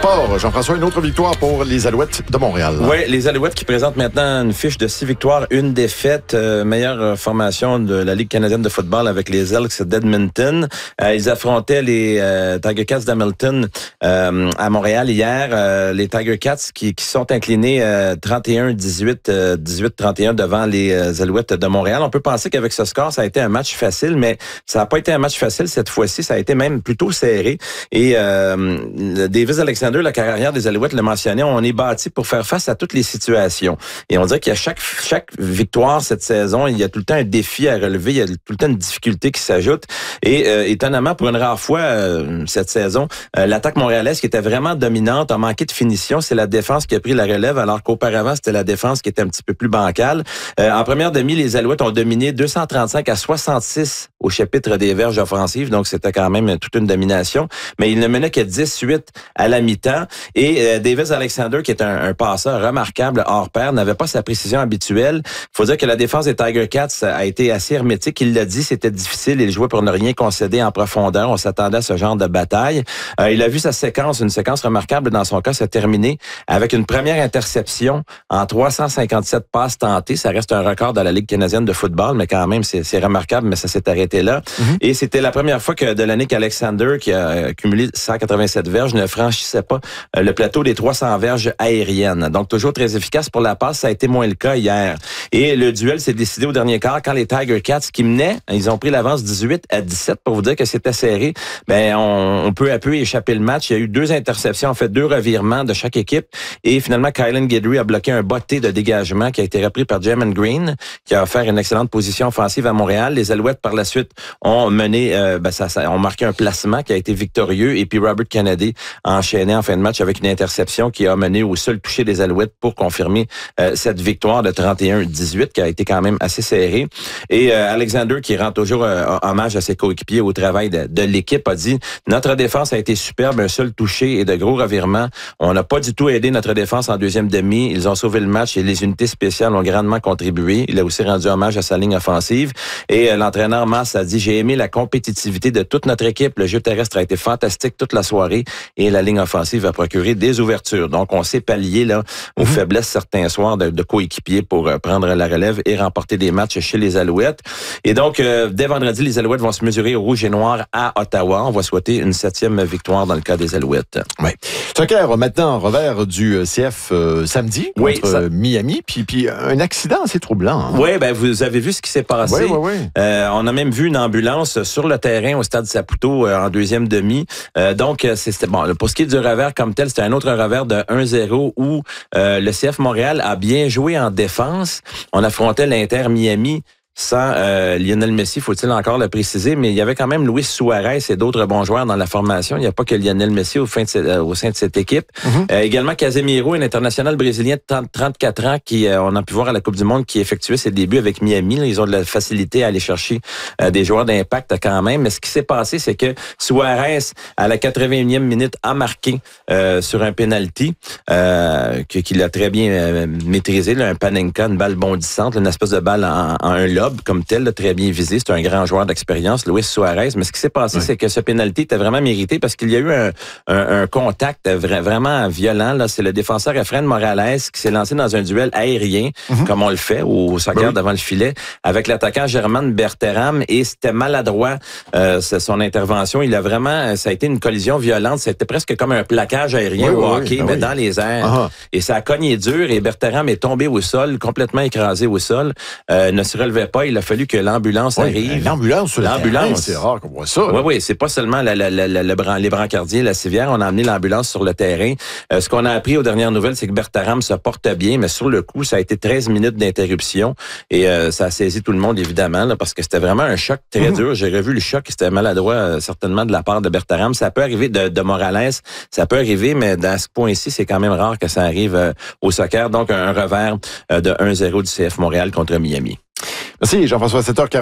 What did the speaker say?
sport, Jean-François, une autre victoire pour les Alouettes de Montréal. Oui, les Alouettes qui présentent maintenant une fiche de 6 victoires, 1 défaite, meilleure formation de la Ligue canadienne de football avec les Elks d'Edmonton. Ils affrontaient les Tiger Cats d'Hamilton à Montréal hier. Les Tiger Cats qui sont inclinés 31-18, 18-31 devant les Alouettes de Montréal. On peut penser qu'avec ce score, ça a été un match facile, mais ça n'a pas été un match facile cette fois-ci. Ça a été même plutôt serré. Et Davis Alexander, la carrière des Alouettes, le mentionnait, on est bâti pour faire face à toutes les situations. Et on dirait qu'il y a chaque victoire cette saison, il y a tout le temps un défi à relever, il y a tout le temps une difficulté qui s'ajoute. Et étonnamment, pour une rare fois cette saison, l'attaque montréalaise qui était vraiment dominante a manqué de finition. C'est la défense qui a pris la relève, alors qu'auparavant, c'était la défense qui était un petit peu plus bancale. En première demi, les Alouettes ont dominé 235-66 au chapitre des verges offensives, donc c'était quand même toute une domination. Mais il ne menait que 10-8 à la mi-temps. Et Davis Alexander, qui est un passeur remarquable hors pair, n'avait pas sa précision habituelle. Il faut dire que la défense des Tiger Cats a été assez hermétique. Il l'a dit, c'était difficile. Il jouait pour ne rien concéder en profondeur. On s'attendait à ce genre de bataille. Il a vu sa séquence, une séquence remarquable dans son cas, se terminer avec une première interception en 357 passes tentées. Ça reste un record dans la Ligue canadienne de football, mais quand même, c'est remarquable, mais ça s'est arrêté là. Et c'était la première fois que Delaney Alexander, qui a cumulé 187 verges, ne franchissait pas le plateau des 300 verges aériennes. Donc, toujours très efficace pour la passe. Ça a été moins le cas hier. Et le duel s'est décidé au dernier quart quand les Tiger Cats, qui menaient, ils ont pris l'avance 18-17 pour vous dire que c'était serré. Ben, on peut à peu échapper le match. Il y a eu 2 interceptions, en fait 2 revirements de chaque équipe. Et finalement, Kylan Guidry a bloqué un botté de dégagement qui a été repris par Jamin Green, qui a offert une excellente position offensive à Montréal. Les Alouettes, par la suite, ont mené, ont marqué un placement qui a été victorieux. Et puis Robert Kennedy a enchaîné en fin de match avec une interception qui a mené au seul toucher des Alouettes pour confirmer cette victoire de 31-18 qui a été quand même assez serrée. Et Alexander, qui rend toujours hommage à ses coéquipiers au travail de l'équipe, a dit « Notre défense a été superbe, un seul touché et de gros revirements. On n'a pas du tout aidé notre défense en deuxième demi. Ils ont sauvé le match et les unités spéciales ont grandement contribué. » Il a aussi rendu hommage à sa ligne offensive. Et l'entraîneur Mass a dit « J'ai aimé la compétitivité de toute notre équipe. Le jeu terrestre a été fantastique toute la soirée et la ligne offensive a procuré des ouvertures. » Donc, on s'est pallié là aux faiblesses certains soirs de coéquipiers pour prendre la relève et remporter des matchs chez les Alouettes. Et donc, dès vendredi, les Alouettes vont se mesurer au rouge et noir à Ottawa. On va souhaiter une 7e victoire dans le cas des Alouettes. Oui. Soccer, maintenant, revers du CF samedi contre Miami. Puis un accident assez troublant. Hein? Oui, ben vous avez vu ce qui s'est passé. Oui. On a même vu une ambulance sur le terrain au stade Saputo en deuxième demi. Donc, c'était bon. Pour ce qui est du revers comme tel, c'était un autre revers de 1-0 où le CF Montréal a bien joué en défense. On affrontait l'Inter Miami sans Lionel Messi, faut-il encore le préciser, mais il y avait quand même Luis Suarez et d'autres bons joueurs dans la formation. Il n'y a pas que Lionel Messi au sein de cette équipe. Également Casemiro, un international brésilien de 34 ans qui, on a pu voir à la Coupe du Monde, qui effectuait ses débuts avec Miami. Là, ils ont de la facilité à aller chercher des joueurs d'impact quand même. Mais ce qui s'est passé, c'est que Suarez, à la 81e minute, a marqué sur un penalty qu'il a très bien maîtrisé, là, un panenka, une balle bondissante, une espèce de balle en un lob comme tel, là, très bien visé. C'est un grand joueur d'expérience, Luis Suarez. Mais ce qui s'est passé, c'est que ce pénalty était vraiment mérité parce qu'il y a eu un contact vraiment violent. Là, c'est le défenseur Efrain Morales qui s'est lancé dans un duel aérien, comme on le fait au soccer devant le filet, avec l'attaquant Germain Berteram. Et c'était maladroit, son intervention. Ça a été une collision violente. C'était presque comme un plaquage aérien au hockey, mais dans les airs. Et ça a cogné dur et Berteram est tombé au sol, complètement écrasé au sol. Ne se relevait pas. Il a fallu que l'ambulance arrive. L'ambulance sur le terrain, c'est rare qu'on voit ça. Oui, c'est pas seulement les brancardiers, la civière. On a amené l'ambulance sur le terrain. Ce qu'on a appris aux dernières nouvelles, c'est que Berteram se porte bien, mais sur le coup, ça a été 13 minutes d'interruption et ça a saisi tout le monde, évidemment, là, parce que c'était vraiment un choc très dur. J'ai revu le choc, c'était maladroit, certainement, de la part de Berteram. Ça peut arriver de Morales, ça peut arriver, mais dans ce point-ci, c'est quand même rare que ça arrive au soccer. Donc, un revers de 1-0 du CF Montréal contre Miami. Merci, Jean-François, 7h40.